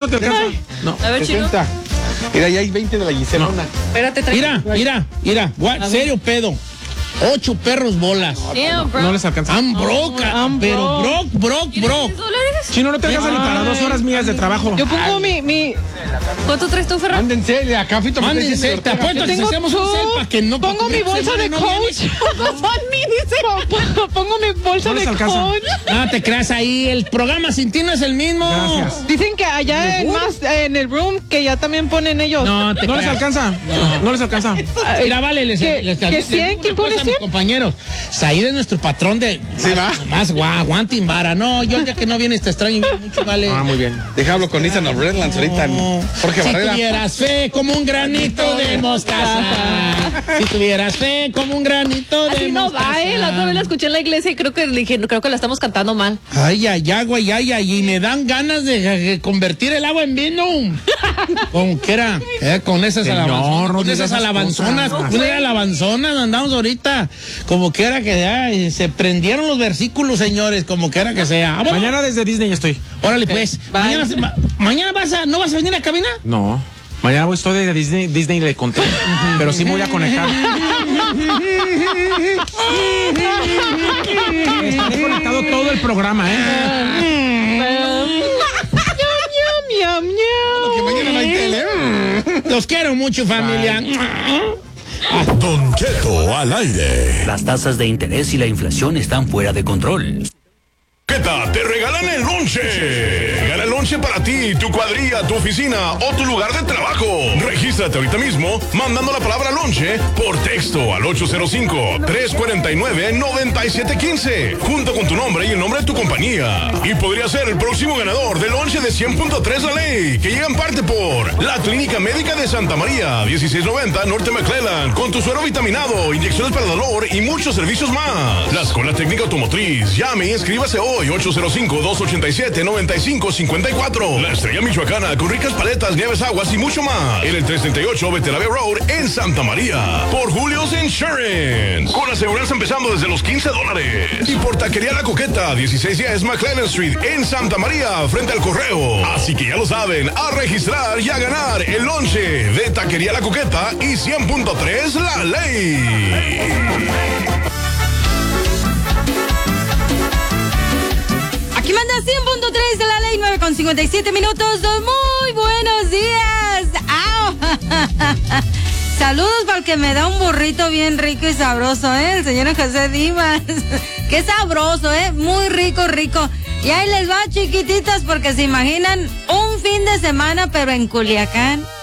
te alcanza. No. A ver, 60. Mira, ya hay 20 de la Giselona. Espérate, Mira. Serio pedo. 8 perros bolas. Damn, bro. No les alcanza. Pero broke. $10? Chino, no te alcanza ni para 2 horas mías de trabajo. Yo pongo mi... ¿Cuánto traes tú, Ferran? Mándense, acá Fito. Mándense, te apuesto que hacemos un selpa que no... Pongo mi bolsa de coach. Pongo mi bolsa No les de alcanza. coach. No te creas ahí, el programa sin ti no es el mismo. Gracias. Dicen que allá en el room que ya también ponen ellos. No te No les creas. alcanza. No les alcanza. Mira, vale, les que 100, ¿quién pone 100? compañeros. Said es nuestro patrón de... Sí, va. Más guantin vara. No, yo ya que no viene te extraño mucho, vale. Ah, muy bien. Deja hablo con Nissan of Redlands ahorita. Jorge Si Barrera. tuvieras fe como un granito de mostaza. Si tuvieras fe como un granito de Así no mostaza. va, La otra vez la escuché en la iglesia y creo que la estamos cantando mal. Ay, güey, y me dan ganas de convertir el agua en vino. ¿Con qué era? Con esas Señor, alabanzonas. no Con diga esas esas alabanzonas. cosas. Una alabanzonas andamos ahorita. Como que era que ya se prendieron los versículos, señores. Como que era que sea. Vámonos. Mañana desde Disney estoy. Órale, pues. Bye. Mañana ¿no vas a venir a cabina? No. Mañana estoy de Disney le conté. Pero sí me voy a conectar. Estaré conectado todo el programa, Miam, miam. Que mañana no hay tele. Los quiero mucho, familia. Don Cheto al aire. Las tasas de interés y la inflación están fuera de control. Te regalan el lonche. Gana el lonche para ti, tu cuadrilla, tu oficina o tu lugar de trabajo. Regístrate ahorita mismo mandando la palabra lonche por texto al 805-349-9715 junto con tu nombre y el nombre de tu compañía. Y podría ser el próximo ganador del lonche de 100.3 La Ley, que llega en parte por la Clínica Médica de Santa María, 1690 Norte McClellan, con tu suero vitaminado, inyecciones para el dolor y muchos servicios más. La Escuela Técnica Automotriz. Llame y inscríbase hoy. 805-287-9554. La Estrella Michoacana con ricas paletas, nieves, aguas y mucho más. En el 338 Betelave Road en Santa María. Por Julio's Insurance. Con aseguranza empezando desde los $15. Y por Taquería La Coqueta, 1610 McLennan Street en Santa María, frente al correo. Así que ya lo saben, a registrar y a ganar el lonche de Taquería La Coqueta y 100.3 La Ley. Aquí manda 100.3 de La Ley, 9:57 minutos. Muy buenos días. ¡Au! Saludos para el que me da un burrito bien rico y sabroso, el señor José Dimas. Qué sabroso, muy rico. Y ahí les va, chiquititas, porque se imaginan un fin de semana, pero en Culiacán.